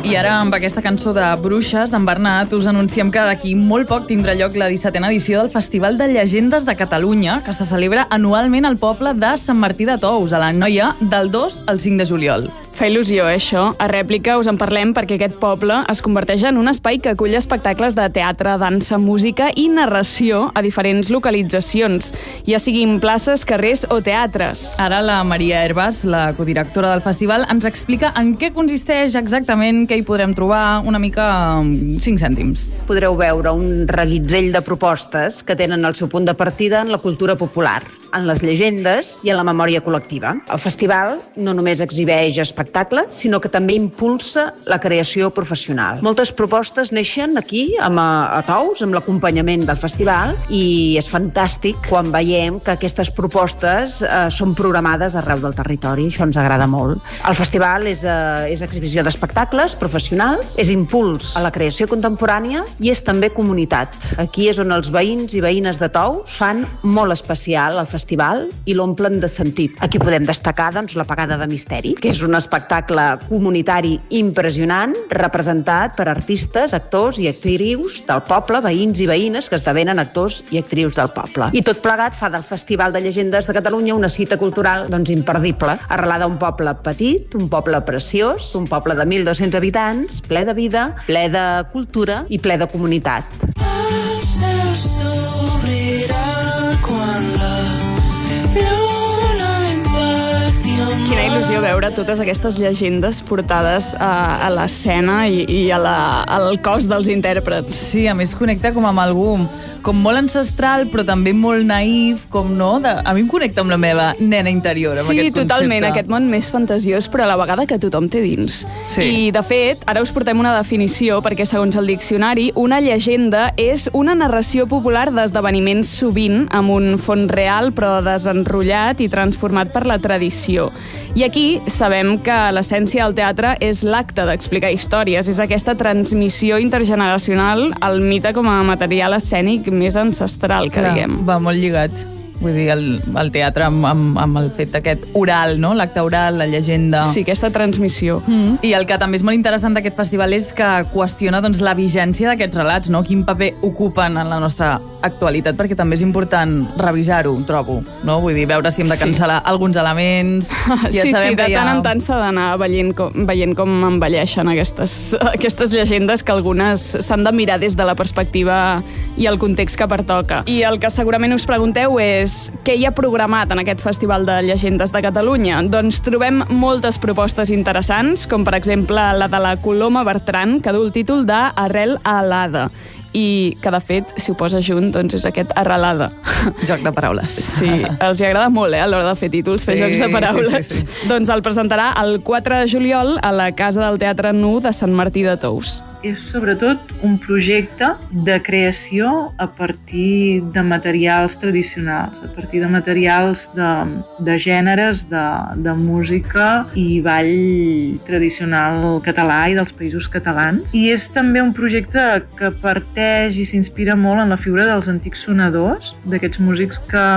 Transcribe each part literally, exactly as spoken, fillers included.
I ara, amb aquesta cançó de Bruixes, d'en Bernat, us anunciem que d'aquí molt poc tindrà lloc la dissetena edició del Festival de Llegendes de Catalunya, que se celebra anualment al poble de Sant Martí de Tous, a l'Anoia, del dos al cinc de juliol. Fa il·lusió, eh, això. A Rèplica us en parlem perquè aquest poble es converteix en un espai que acull espectacles de teatre, dansa, música i narració a diferents localitzacions, ja siguin places, carrers o teatres. Ara la Maria Herbas, la codirectora del festival, ens explica en què consisteix exactament, què hi podrem trobar, una mica cinc cèntims. Podreu veure un reguitzell de propostes que tenen el seu punt de partida en la cultura popular, en les llegendes i en la memòria col·lectiva. El festival no només exhibeix espectacles, sinó que també impulsa la creació professional. Moltes propostes neixen aquí, a, a Tous, amb l'acompanyament del festival, i és fantàstic quan veiem que aquestes propostes eh, són programades arreu del territori. Això ens agrada molt. El festival és, eh, és exhibició d'espectacles professionals, és impuls a la creació contemporània i és també comunitat. Aquí és on els veïns i veïnes de Tous fan molt especial el festival i l'omplen de sentit. Aquí podem destacar doncs, la Pagada de Misteri, que és un espectacle comunitari impressionant, representat per artistes, actors i actrius del poble, veïns i veïnes que esdevenen actors i actrius del poble. I tot plegat fa del Festival de Llegendes de Catalunya una cita cultural doncs, imperdible, arrelada a un poble petit, un poble preciós, un poble de mil dos-cents habitants, ple de vida, ple de cultura i ple de comunitat. El cel s'obrirà quan la lluna impacti en Quina il·lusió veure totes aquestes llegendes portades a, a l'escena i, i a la, al cos dels intèrprets. Sí, a més connecta com amb algú com molt ancestral, però també molt naïf, com no? De... A mi em connecta amb la meva nena interior, amb sí, aquest concepte. Sí, totalment, aquest món més fantasiós, però a la vegada que tothom té dins. Sí. I, de fet, ara us portem una definició, perquè, segons el diccionari, una llegenda és una narració popular d'esdeveniments sovint amb un fons real, però desenrotllat i transformat per la tradició. I aquí sabem que l'essència del teatre és l'acte d'explicar històries, és aquesta transmissió intergeneracional, el mite com a material escènic més ancestral, que Clar, diguem. va molt lligat. Vull dir, el, el teatre amb, amb, amb el fet d'aquest oral, no? L'acte oral, la llegenda... Sí, aquesta transmissió. Mm. I el que també és molt interessant d'aquest festival és que qüestiona doncs, la vigència d'aquests relats, no? Quin paper ocupen en la nostra actualitat, perquè també és important revisar-ho, trobo, no? Vull dir, veure si hem de cancel·lar sí. alguns elements... Ja sí, sabem sí, de ha... tant en tant s'ha d'anar veient com, veient com envelleixen aquestes, aquestes llegendes, que algunes s'han de mirar des de la perspectiva i el context que pertoca. I el que segurament us pregunteu és què hi ha programat en aquest Festival de Llegendes de Catalunya? Doncs trobem moltes propostes interessants, com per exemple la de la Coloma Bertran, que du el títol de Arrel Alada, i que de fet, si ho posa junt, doncs és aquest Arrelada. Joc de paraules. Sí, els hi agrada molt, eh, a l'hora de fer títols, fer sí, jocs de paraules. Sí, sí, sí. Doncs el presentarà el quatre de juliol a la Casa del Teatre Nu de Sant Martí de Tous. És sobretot un projecte de creació a partir de materials tradicionals, a partir de materials de, de gèneres, de, de música i ball tradicional català i dels països catalans. I és també un projecte que parteix i s'inspira molt en la figura dels antics sonadors, d'aquests músics que,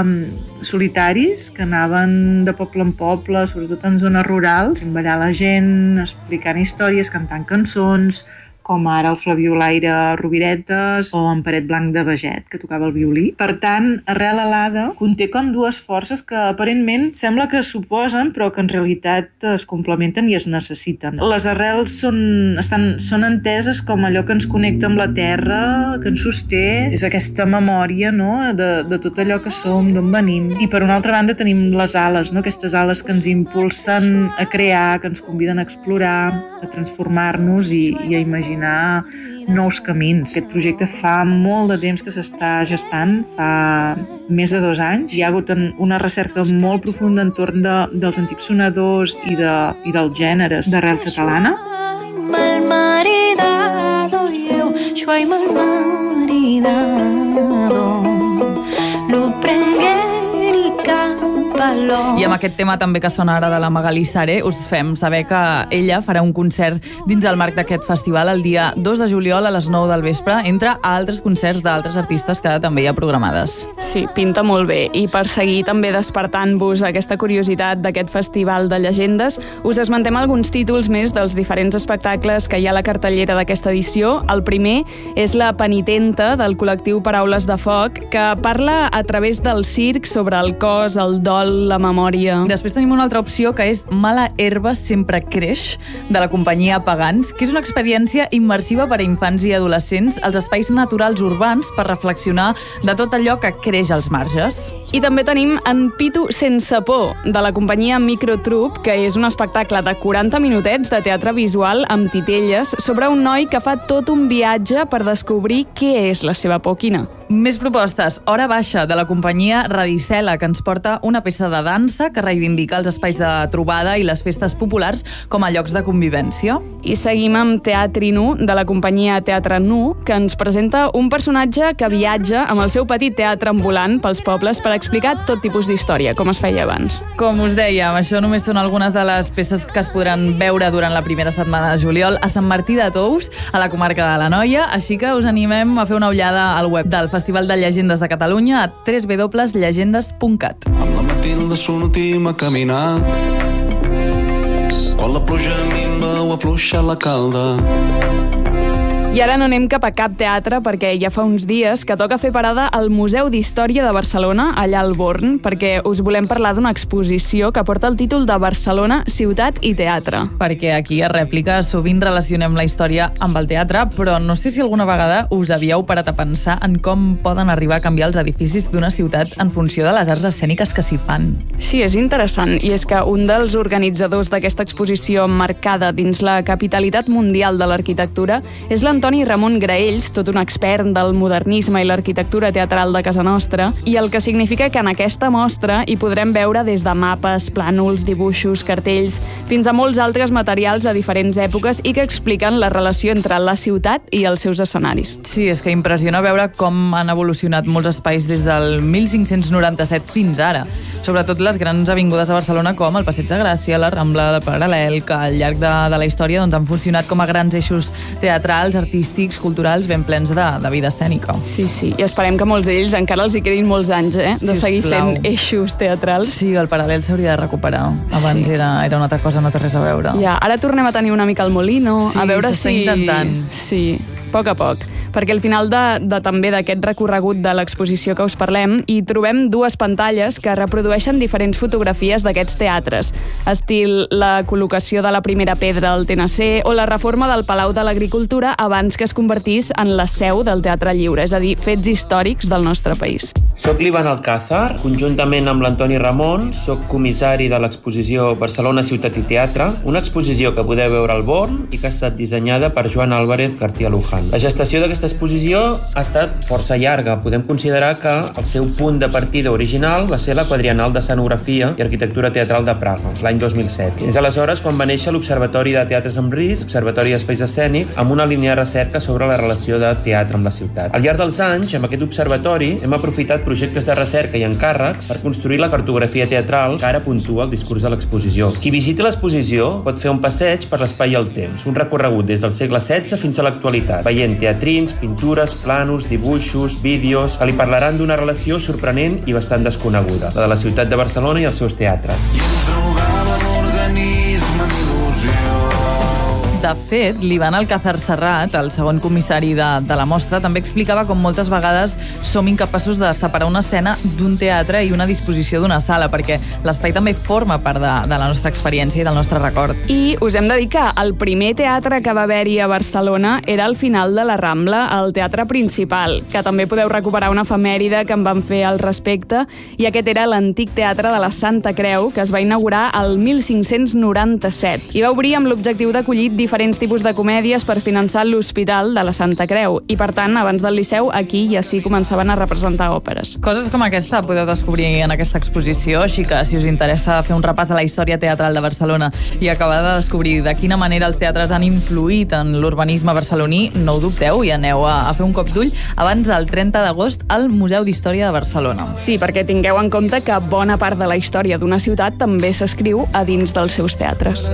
solitaris que anaven de poble en poble, sobretot en zones rurals, ballar la gent, explicant històries, cantant cançons, com ara el Flabiolaire Roviretes o en Paret Blanc de Baget, que tocava el violí. Per tant, Arrel Alada conté com dues forces que aparentment sembla que s'oposen, però que en realitat es complementen i es necessiten. Les arrels són, estan, són enteses com allò que ens connecta amb la terra, que ens sosté, és aquesta memòria, no?, de, de tot allò que som, d'on venim. I per una altra banda tenim les ales, no?, aquestes ales que ens impulsen a crear, que ens conviden a explorar, a transformar-nos i, i a imaginar nous camins. Aquest projecte fa molt de temps que s'està gestant, fa més de dos anys. Hi ha hagut una recerca molt profunda entorn de, dels antics sonadors i, de, i dels gèneres d'arrel catalana. mal maridado y eu soy mal maridado lo prengué y capa dolor. I amb aquest tema també que sona ara de la Magalí Saré, us fem saber que ella farà un concert dins el marc d'aquest festival el dia dos de juliol a les nou del vespre, entre altres concerts d'altres artistes que també hi ha programades. Sí, pinta molt bé. I per seguir també despertant-vos aquesta curiositat d'aquest festival de llegendes, us esmentem alguns títols més dels diferents espectacles que hi ha a la cartellera d'aquesta edició. El primer és La penitenta, del col·lectiu Paraules de Foc, que parla a través del circ sobre el cos, el dol, la memòria. Després tenim una altra opció, que és Mala herba sempre creix, de la companyia Pagans, que és una experiència immersiva per a infants i adolescents als espais naturals urbans per reflexionar de tot allò que creix als marges. I també tenim En Pitu sense por, de la companyia Microtrup, que és un espectacle de quaranta minutets de teatre visual amb titelles sobre un noi que fa tot un viatge per descobrir què és la seva por. Quina? Més propostes. Hora baixa, de la companyia Radicela, que ens porta una peça de dansa que reivindica els espais de trobada i les festes populars com a llocs de convivència. I seguim amb Teatri Nu, de la companyia Teatre Nu, que ens presenta un personatge que viatja amb el seu petit teatre ambulant pels pobles per explicar tot tipus d'història, com es feia abans. Com us dèiem, això només són algunes de les peces que es podran veure durant la primera setmana de juliol a Sant Martí de Tous, a la comarca de l'Anoia, així que us animem a fer una ullada al web del Festival de Llegendes de Catalunya a w w w punt llegendes punt cat. Amb la Matilda sortim a caminar, quan la pluja minva o afluixa la calda. I ara no anem cap a cap teatre, perquè ja fa uns dies que toca fer parada al Museu d'Història de Barcelona, allà al Born, perquè us volem parlar d'una exposició que porta el títol de Barcelona, ciutat i teatre. Perquè aquí a Rèplica sovint relacionem la història amb el teatre, però no sé si alguna vegada us havíeu parat a pensar en com poden arribar a canviar els edificis d'una ciutat en funció de les arts escèniques que s'hi fan. Sí, és interessant, i és que un dels organitzadors d'aquesta exposició emmarcada dins la capitalitat mundial de l'arquitectura és l'Antoni Antoni Ramon Graells, tot un expert del modernisme i l'arquitectura teatral de casa nostra, i el que significa que en aquesta mostra hi podrem veure des de mapes, plànols, dibuixos, cartells, fins a molts altres materials de diferents èpoques i que expliquen la relació entre la ciutat i els seus escenaris. Sí, és que impressiona veure com han evolucionat molts espais des del mil cinc-cents noranta-set fins ara. Sobretot les grans avingudes de Barcelona com el Passeig de Gràcia, la Rambla, el Paral·lel, que al llarg de, de la història doncs, han funcionat com a grans eixos teatrals, artístics, culturals, ben plens de, de vida escènica. Sí, sí, i esperem que molts d'ells encara els hi quedin molts anys, eh? De seguir sent eixos teatrals. Sí, el Paral·lel s'hauria de recuperar. Abans sí. era, era una altra cosa, no té res a veure. Ja, ara tornem a tenir una mica el Molino, sí, a veure si... Sí, s'està intentant. Sí, a poc a poc. Perquè al final de, de també d'aquest recorregut de l'exposició que us parlem hi trobem dues pantalles que reprodueixen diferents fotografies d'aquests teatres, estil la col·locació de la primera pedra al T N C o la reforma del Palau de l'Agricultura abans que es convertís en la seu del Teatre Lliure, és a dir, fets històrics del nostre país. Soc l'Ivan Alcázar, conjuntament amb l'Antoni Ramon, soc comissari de l'exposició Barcelona, Ciutat i Teatre, una exposició que podeu veure al Born i que ha estat dissenyada per Joan Álvarez García Luján. La gestació d'aquesta Aquesta exposició ha estat força llarga. Podem considerar que el seu punt de partida original va ser la Quadriennal d'Escenografia i Arquitectura Teatral de Praga, l'any dos mil set. És aleshores quan va néixer l'Observatori de Teatres amb Risc, Observatori d'Espais Escènics, amb una línia de recerca sobre la relació de teatre amb la ciutat. Al llarg dels anys, amb aquest observatori, hem aprofitat projectes de recerca i encàrrecs per construir la cartografia teatral que ara puntua el discurs de l'exposició. Qui visiti l'exposició pot fer un passeig per l'espai i el temps, un recorregut des del segle setze fins a l'actualitat, veient teatrins, pintures, planos, dibuixos, vídeos que li parlaran d'una relació sorprenent i bastant desconeguda, la de la ciutat de Barcelona i els seus teatres. I ens drogava l'organisme d'il·lusió. De fet, l'Ivan Alcázar Serrat, el segon comissari de, de la mostra, també explicava com moltes vegades som incapaços de separar una escena d'un teatre i una disposició d'una sala, perquè l'espai també forma part de, de la nostra experiència i del nostre record. I us hem de dir que el primer teatre que va haver-hi a Barcelona era al final de la Rambla, el Teatre Principal, que també podeu recuperar una efemèride que en van fer al respecte, i aquest era l'antic teatre de la Santa Creu, que es va inaugurar el mil cinc-cents noranta-set, i va obrir amb l'objectiu d'acollir diferents diferents tipus de comèdies per finançar l'Hospital de la Santa Creu i, per tant, abans del Liceu, aquí ja sí començaven a representar òperes. Coses com aquesta podeu descobrir en aquesta exposició, així que si us interessa fer un repàs a la història teatral de Barcelona i acabar de descobrir de quina manera els teatres han influït en l'urbanisme barceloní, no ho dubteu i aneu a, a fer un cop d'ull abans del trenta d'agost al Museu d'Història de Barcelona. Sí, perquè tingueu en compte que bona part de la història d'una ciutat també s'escriu a dins dels seus teatres.